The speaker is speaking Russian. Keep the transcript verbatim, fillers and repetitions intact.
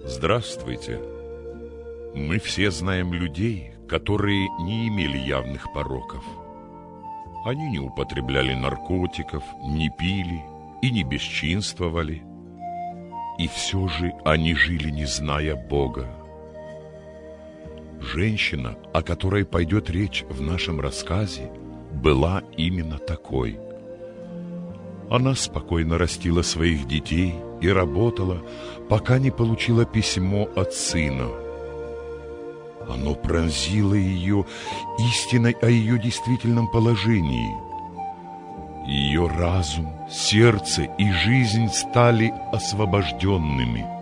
Здравствуйте! Мы все знаем людей, которые не имели явных пороков. Они не употребляли наркотиков, не пили и не бесчинствовали. И все же они жили, не зная Бога. Женщина, о которой пойдет речь в нашем рассказе, была именно такой. Она спокойно растила своих детей и работала, пока не получила письмо от сына. Оно пронзило ее истиной о ее действительном положении. Ее разум, сердце и жизнь стали освобожденными.